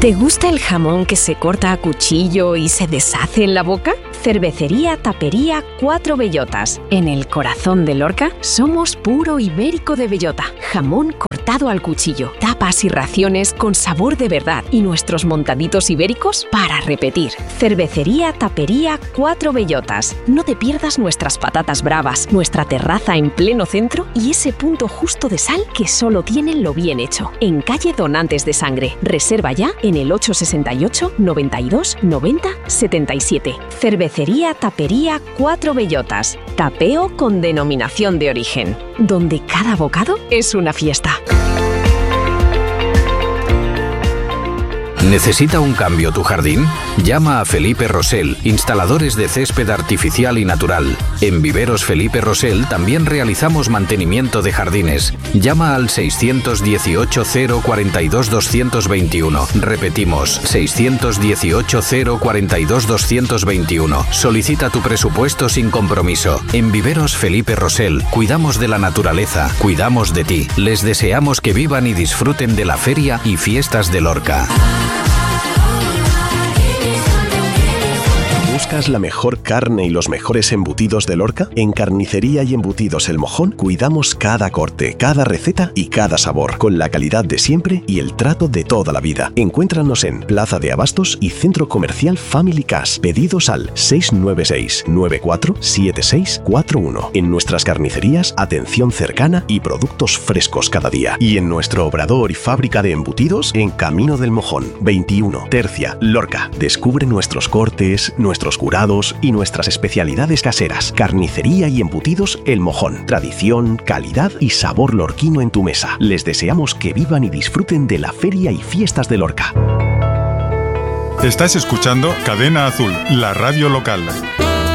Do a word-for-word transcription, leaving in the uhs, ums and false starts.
¿Te gusta el jamón que se corta a cuchillo y se deshace en la boca? Cervecería Tapería Cuatro Bellotas. En el corazón de Lorca somos puro ibérico de bellota. Jamón cortado al cuchillo, tapas y raciones con sabor de verdad y nuestros montaditos ibéricos para repetir. Cervecería Tapería Cuatro Bellotas. No te pierdas nuestras patatas bravas, nuestra terraza en pleno centro y ese punto justo de sal que solo tienen lo bien hecho. En calle Donantes de Sangre. Reserva ya en el ocho sesenta y ocho, noventa y dos, noventa, setenta y siete. Cervecería Tapería Cuatro Bellotas. Tapeo con denominación de origen, donde cada bocado es una fiesta. ¿Necesita un cambio tu jardín? Llama a Felipe Rosell, instaladores de césped artificial y natural. En Viveros Felipe Rosell también realizamos mantenimiento de jardines. Llama al seiscientos dieciocho, cero cuarenta y dos, doscientos veintiuno. Repetimos, seiscientos dieciocho, cero cuarenta y dos, doscientos veintiuno. Solicita tu presupuesto sin compromiso. En Viveros Felipe Rosell cuidamos de la naturaleza, cuidamos de ti. Les deseamos que vivan y disfruten de la feria y fiestas de Lorca. ¿Buscas la mejor carne y los mejores embutidos de Lorca? En Carnicería y Embutidos El Mojón cuidamos cada corte, cada receta y cada sabor, con la calidad de siempre y el trato de toda la vida. Encuéntranos en Plaza de Abastos y Centro Comercial Family Cash. Pedidos al seis nueve seis, nueve cuatro siete seis cuatro uno. En nuestras carnicerías, atención cercana y productos frescos cada día. Y en nuestro obrador y fábrica de embutidos en Camino del Mojón, veintiuno, Tercia, Lorca. Descubre nuestros cortes, nuestros curados y nuestras especialidades caseras. Carnicería y Embutidos El Mojón. Tradición, calidad y sabor lorquino en tu mesa. Les deseamos que vivan y disfruten de la feria y fiestas de Lorca. Estás escuchando Cadena Azul, la radio local.